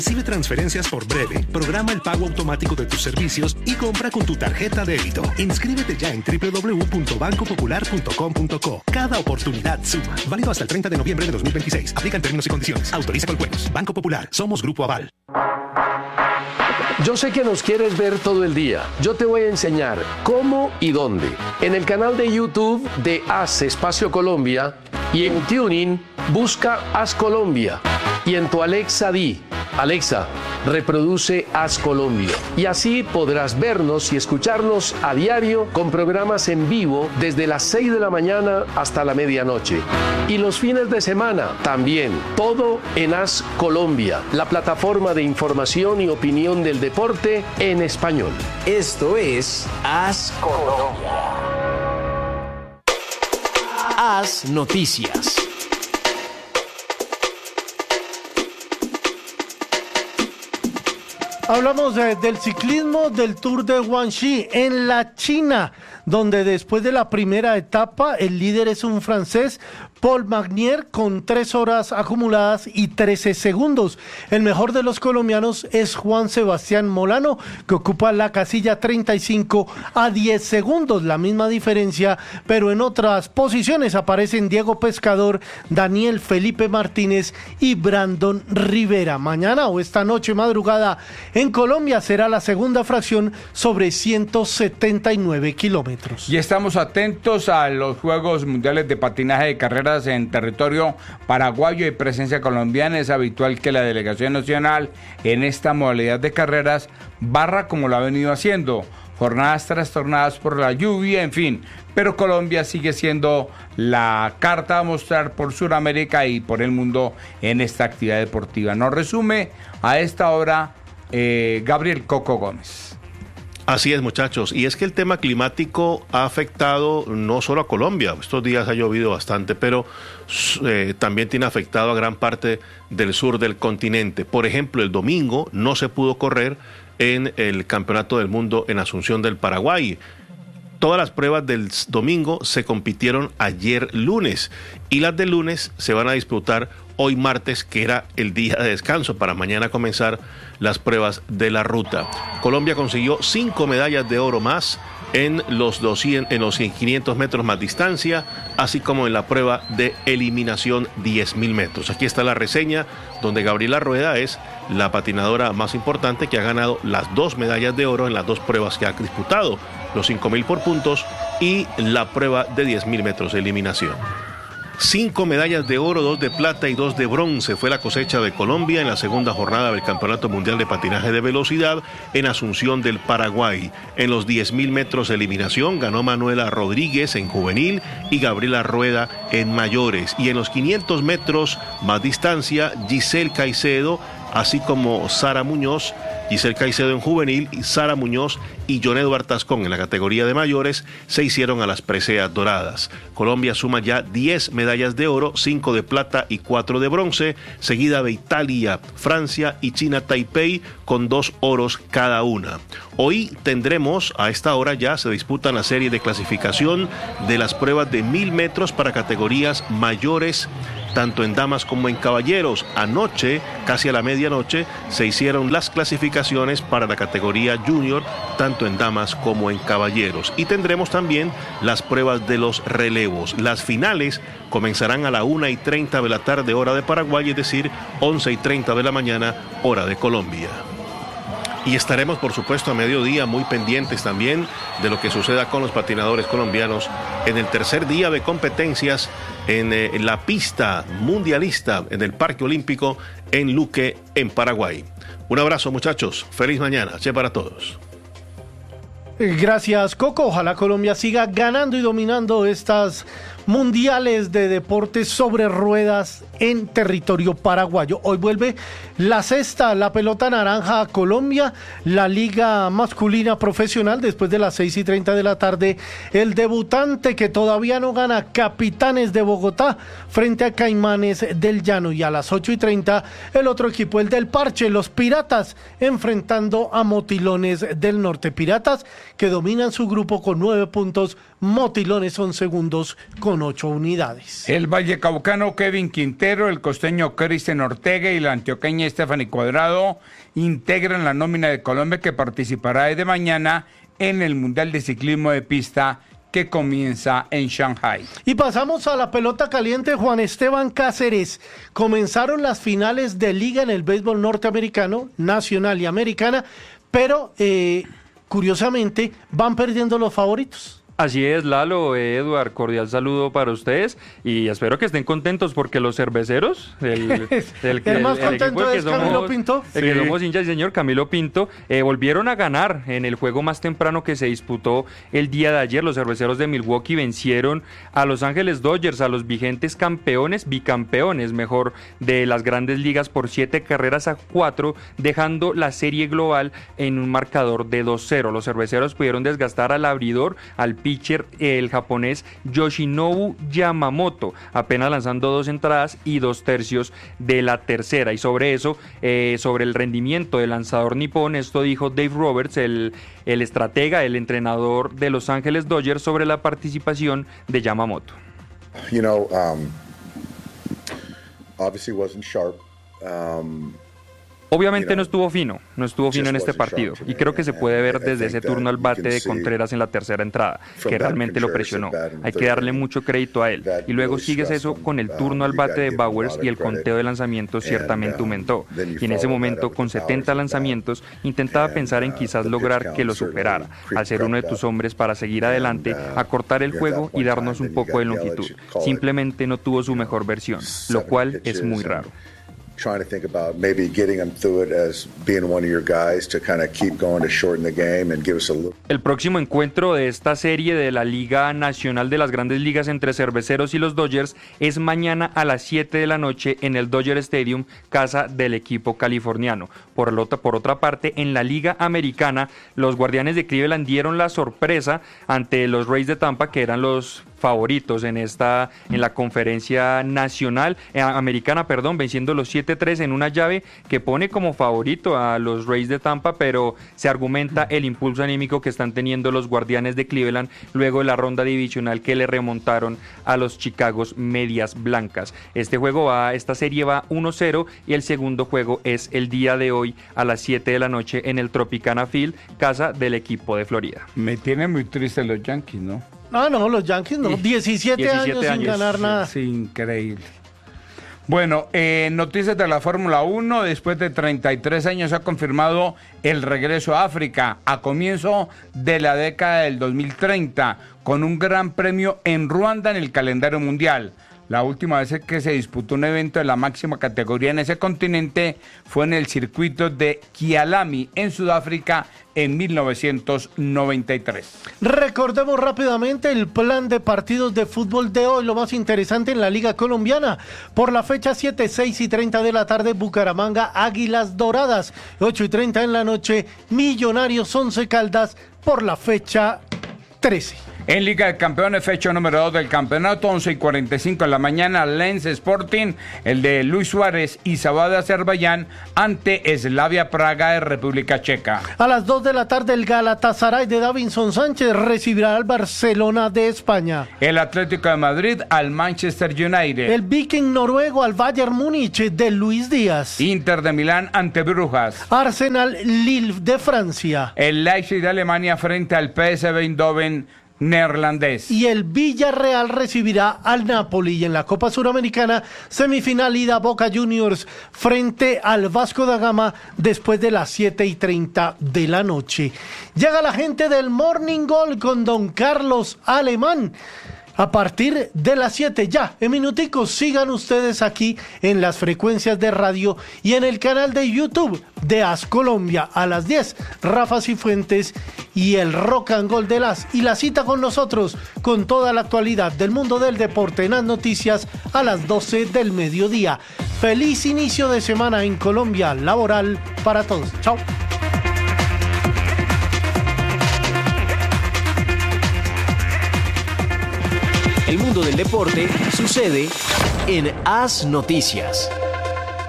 Recibe transferencias por Breve, programa el pago automático de tus servicios y compra con tu tarjeta débito. Inscríbete ya en www.bancopopular.com.co. Cada oportunidad suma. Válido hasta el 30 de noviembre de 2026. Aplican términos y condiciones. Autoriza con juegos. Banco Popular. Somos Grupo Aval. Yo sé que nos quieres ver todo el día. Yo te voy a enseñar cómo y dónde. En el canal de YouTube de Haz Espacio Colombia y en TuneIn busca Haz Colombia. Y en tu Alexa di: Alexa, reproduce Haz Colombia. Y así podrás vernos y escucharnos a diario con programas en vivo desde las 6 de la mañana hasta la medianoche. Y los fines de semana también. Todo en Haz Colombia, la plataforma de información y opinión del deporte en español. Esto es Haz Colombia. Haz Noticias. Hablamos del ciclismo del Tour de Guangxi en la China, donde después de la primera etapa el líder es un francés, Paul Magnier, con 3 horas acumuladas y 13 segundos. El mejor de los colombianos es Juan Sebastián Molano, que ocupa la casilla 35 a 10 segundos, la misma diferencia, pero en otras posiciones aparecen Diego Pescador, Daniel Felipe Martínez y Brandon Rivera. Mañana o esta noche madrugada en Colombia será la segunda fracción sobre 179 kilómetros. Y estamos atentos a los Juegos Mundiales de Patinaje de Carreras en territorio paraguayo y presencia colombiana. Es habitual que la delegación nacional en esta modalidad de carreras barra como lo ha venido haciendo, jornadas trastornadas por la lluvia, en fin, pero Colombia sigue siendo la carta a mostrar por Sudamérica y por el mundo en esta actividad deportiva. Nos resume a esta hora Gabriel Coco Gómez. Así es, muchachos, y es que el tema climático ha afectado no solo a Colombia, estos días ha llovido bastante, pero también tiene afectado a gran parte del sur del continente. Por ejemplo, el domingo no se pudo correr en el Campeonato del Mundo en Asunción del Paraguay. Todas las pruebas del domingo se compitieron ayer lunes y las del lunes se van a disputar hoy martes, que era el día de descanso, para mañana comenzar las pruebas de la ruta. Colombia consiguió 5 medallas de oro más en los 500 metros más distancia, así como en la prueba de eliminación 10.000 metros. Aquí está la reseña donde Gabriela Rueda es la patinadora más importante, que ha ganado las 2 medallas de oro en las 2 pruebas que ha disputado, los 5.000 por puntos y la prueba de 10.000 metros de eliminación. 5 medallas de oro, 2 de plata y 2 de bronce fue la cosecha de Colombia en la segunda jornada del Campeonato Mundial de Patinaje de Velocidad en Asunción del Paraguay. En los 10.000 metros de eliminación ganó Manuela Rodríguez en juvenil y Gabriela Rueda en mayores. Y en los 500 metros más distancia, Giselle Caicedo, así como Sara Muñoz, Giselle Caicedo en juvenil y Sara Muñoz y John Eduard Tascón en la categoría de mayores se hicieron a las preseas doradas. Colombia suma ya 10 medallas de oro, 5 de plata y 4 de bronce, seguida de Italia, Francia y China Taipei con 2 oros cada una. Hoy tendremos, a esta hora ya se disputan la serie de clasificación de las pruebas de 1.000 metros para categorías mayores, tanto en damas como en caballeros. Anoche, casi a la medianoche, se hicieron las clasificaciones para la categoría junior, tanto en damas como en caballeros. Y tendremos también las pruebas de los relevos. Las finales comenzarán a la 1:30 de la tarde, hora de Paraguay, es decir, 11:30 de la mañana, hora de Colombia. Y estaremos, por supuesto, a mediodía muy pendientes también de lo que suceda con los patinadores colombianos en el tercer día de competencias en la pista mundialista en el Parque Olímpico en Luque, en Paraguay. Un abrazo, muchachos. Feliz mañana. Che para todos. Gracias, Coco. Ojalá Colombia siga ganando y dominando estas mundiales de deportes sobre ruedas en territorio paraguayo. Hoy vuelve la sexta, la pelota naranja a Colombia, la liga masculina profesional. Después de las 6:30 de la tarde, el debutante que todavía no gana, Capitanes de Bogotá frente a Caimanes del Llano, y a las 8:30 el otro equipo, el del Parche, los Piratas, enfrentando a Motilones del Norte. Piratas que dominan su grupo con 9 puntos, Motilones son segundos con 8 unidades. El vallecaucano Kevin Quintero, el costeño Cristian Ortega y la antioqueña Stephanie Cuadrado integran la nómina de Colombia que participará desde mañana en el Mundial de Ciclismo de Pista que comienza en Shanghai. Y pasamos a la pelota caliente. Juan Esteban Cáceres. Comenzaron las finales de liga en el béisbol norteamericano, nacional y americana, pero curiosamente van perdiendo los favoritos. Así es, Lalo, Eduard, cordial saludo para ustedes y espero que estén contentos porque los cerveceros, el más contento es Camilo Pinto. El que somos hinchas, señor Camilo Pinto, volvieron a ganar en el juego más temprano que se disputó el día de ayer. Los cerveceros de Milwaukee vencieron a Los Ángeles Dodgers, a los vigentes bicampeones mejor, de las grandes ligas por 7-4, dejando la serie global en un marcador de 2-0. Los cerveceros pudieron desgastar al abridor, al pitcher, el japonés Yoshinobu Yamamoto, apenas lanzando 2 entradas y 2/3 de la tercera. Y sobre eso, sobre el rendimiento del lanzador nipón, esto dijo Dave Roberts, el estratega, el entrenador de Los Ángeles Dodgers, sobre la participación de Yamamoto. Obviously wasn't sharp. Obviamente no estuvo fino en este partido y creo que se puede ver desde ese turno al bate de Contreras en la tercera entrada, que realmente lo presionó. Hay que darle mucho crédito a él. Y luego sigues eso con el turno al bate de Bowers y el conteo de lanzamientos ciertamente aumentó. Y en ese momento, con 70 lanzamientos, intentaba pensar en quizás lograr que lo superara, al ser uno de tus hombres para seguir adelante, acortar el juego y darnos un poco de longitud. Simplemente no tuvo su mejor versión, lo cual es muy raro. Trying to think about maybe getting them through it as being one of your guys to kind of keep going to shorten the game and give us a little. El próximo encuentro de esta serie de la Liga Nacional de las Grandes Ligas entre Cerveceros y los Dodgers es mañana a las 7 de la noche en el Dodger Stadium, casa del equipo californiano. Por otra parte, en la Liga Americana, los Guardianes de Cleveland dieron la sorpresa ante los Rays de Tampa, que eran los favoritos en la conferencia nacional americana, venciendo los 7-3 en una llave que pone como favorito a los Rays de Tampa, pero se argumenta el impulso anímico que están teniendo los Guardianes de Cleveland luego de la ronda divisional que le remontaron a los Chicago Medias Blancas. Esta serie va 1-0 y el segundo juego es el día de hoy a las 7 de la noche en el Tropicana Field, casa del equipo de Florida. Me tienen muy tristes los Yankees, ¿no? No, los Yankees no. 17 años sin ganar nada. Sí, increíble. Bueno, noticias de la Fórmula 1. Después de 33 años se ha confirmado el regreso a África a comienzo de la década del 2030 con un gran premio en Ruanda en el calendario mundial. La última vez que se disputó un evento de la máxima categoría en ese continente fue en el circuito de Kialami, en Sudáfrica, en 1993. Recordemos rápidamente el plan de partidos de fútbol de hoy, lo más interesante en la Liga Colombiana. Por la fecha 7, 6 y 30 de la tarde, Bucaramanga, Águilas Doradas. 8 y 30 en la noche, Millonarios, Once Caldas, por la fecha 13. En Liga de Campeones, fecha número 2 del campeonato, 11 y 45 en la mañana, Lens Sporting, el de Luis Suárez y Sabah de Azerbaiyán, ante Slavia Praga de República Checa. A las 2 de la tarde, el Galatasaray de Davinson Sánchez recibirá al Barcelona de España. El Atlético de Madrid al Manchester United. El Viking noruego al Bayern Múnich de Luis Díaz. Inter de Milán ante Brujas. Arsenal Lille de Francia. El Leipzig de Alemania frente al PSV Eindhoven neerlandés. Y el Villarreal recibirá al Napoli. Y en la Copa Suramericana, semifinal ida, Boca Juniors frente al Vasco da Gama después de las 7 y 30 de la noche. Llega la gente del Morning Goal con don Carlos Alemán. A partir de las 7 ya, en minuticos, sigan ustedes aquí en las frecuencias de radio y en el canal de YouTube de AS Colombia. A las 10, Rafa Cifuentes y el Rock and Roll de las. Y la cita con nosotros, con toda la actualidad del mundo del deporte en las noticias, a las 12 del mediodía. Feliz inicio de semana en Colombia laboral para todos. Chao. El mundo del deporte sucede en AS Noticias.